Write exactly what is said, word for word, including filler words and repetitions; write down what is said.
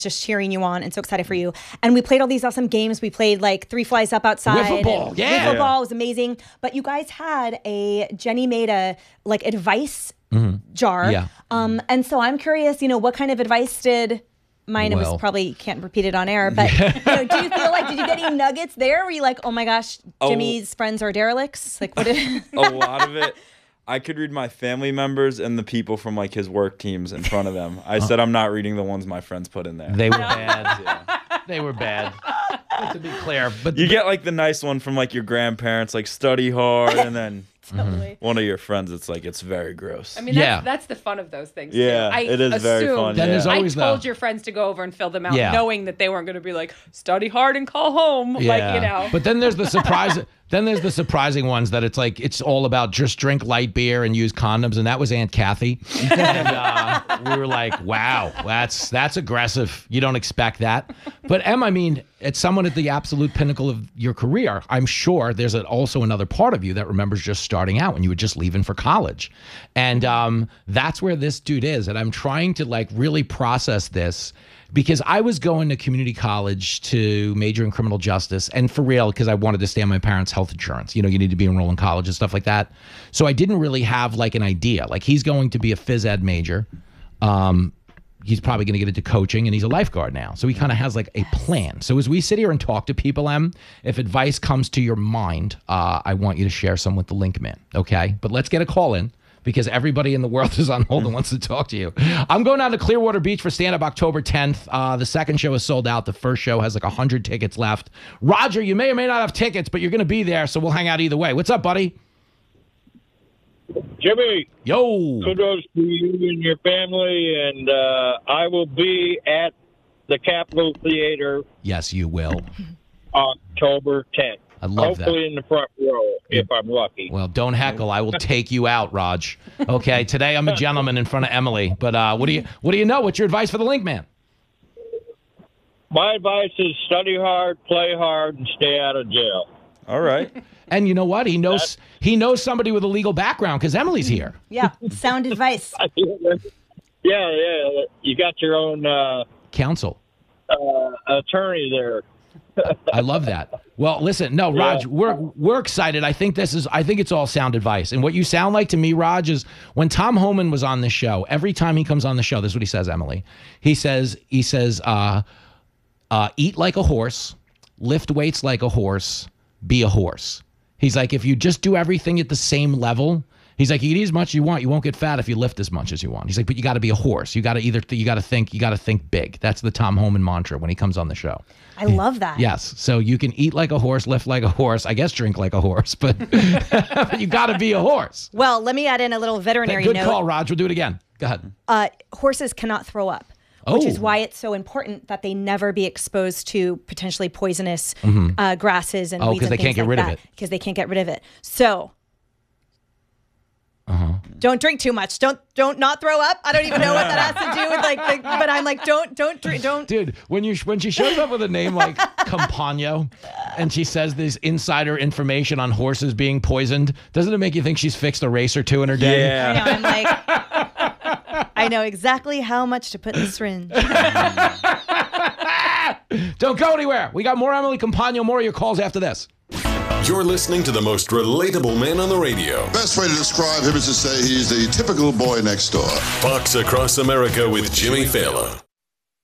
just cheering you on and so excited for you. And we played all these awesome games. We played like Three Flies Up Outside. Wiffle ball, yeah. Wiffle ball was amazing. But you guys had a, Jenny made a like advice mm-hmm. jar. Yeah. Um, and so I'm curious, you know, what kind of advice did, mine Well. was probably, can't repeat it on air, but you know, do you feel like, did you get any nuggets there? Were you like, oh my gosh, Jimmy's oh. friends are derelicts? Like what did A lot of it. I could read my family members and the people from like his work teams in front of them. I said I'm not reading the ones my friends put in there. They were bad. Yeah. They were bad. But to be clear, but you get like the nice one from like your grandparents, like study hard, and then totally. one of your friends, it's like it's very gross. I mean, that's, Yeah. that's the fun of those things. Yeah, too. I it is very assumed- fun. Then yeah. there's always I told the- your friends to go over and fill them out, Yeah. knowing that they weren't going to be like, study hard and call home. Like, you know. But then there's the surprise. Then there's the surprising ones that it's like it's all about just drink light beer and use condoms, and that was Aunt Kathy. And uh, we were like, wow, that's that's aggressive. You don't expect that. But Em, I mean, it's someone at the absolute pinnacle of your career. I'm sure there's a, also another part of you that remembers just starting out when you were just leaving for college, and um, that's where this dude is. And I'm trying to like really process this. Because I was going to community college to major in criminal justice, and for real, because I wanted to stay on my parents' health insurance. You know, you need to be enrolled in college and stuff like that. So I didn't really have like an idea. Like he's going to be a phys ed major. Um, he's probably going to get into coaching, and he's a lifeguard now. So he kind of has like a plan. So as we sit here and talk to people, Em, if advice comes to your mind, uh, I want you to share some with the link man, okay? But let's get a call in, because everybody in the world is on hold and wants to talk to you. I'm going down to Clearwater Beach for stand-up October tenth. Uh, the second show is sold out. The first show has like one hundred tickets left. Roger, you may or may not have tickets, but you're going to be there, so we'll hang out either way. What's up, buddy? Jimmy, Yo. kudos to you and your family, and uh, I will be at the Capitol Theater Yes, you will. October tenth. I love that. Hopefully in the front row, if I'm lucky. Well, don't heckle. I will take you out, Raj. Okay, today I'm a gentleman in front of Emily. But uh, what do you what do you know? What's your advice for the link man? My advice is study hard, play hard, and stay out of jail. All right. And you know what? He knows he knows somebody with a legal background because Emily's here. Yeah, sound advice. yeah, yeah. You got your own uh, Counsel. uh, attorney there. I love that. Well, listen, no, Raj, Yeah. we're we're excited. I think this is I think it's all sound advice. And what you sound like to me, Raj, is when Tom Homan was on this show, every time he comes on the show, this is what he says, Emily. He says, he says, uh, uh, eat like a horse, lift weights like a horse, be a horse. He's like, if you just do everything at the same level, he's like, you eat as much as you want. You won't get fat if you lift as much as you want. He's like, but you got to be a horse. You got to either, th- you got to think, you got to think big. That's the Tom Homan mantra when he comes on the show. I love that. Yes. So you can eat like a horse, lift like a horse, I guess drink like a horse, but you got to be a horse. Well, let me add in a little veterinary Good note. call, Raj. We'll do it again. Go ahead. Uh, horses cannot throw up. Which Oh. is why it's so important that they never be exposed to potentially poisonous uh, grasses and Oh, weeds 'cause and they things can't get like rid of that, it. because they can't get rid of it. So Uh-huh. don't drink too much. Don't don't not throw up. I don't even know what that has to do with like. The, but I'm like, don't don't drink. Don't. Dude, when you when she shows up with a name like Campagno and she says this insider information on horses being poisoned, doesn't it make you think she's fixed a race or two in her day? Yeah. I know. I'm like. I know exactly how much to put in the syringe. Don't go anywhere. We got more Emily Campagno, more of your calls after this. You're listening to the most relatable man on the radio. Best way to describe him is to say he's the typical boy next door. Fox Across America with Jimmy Fallon.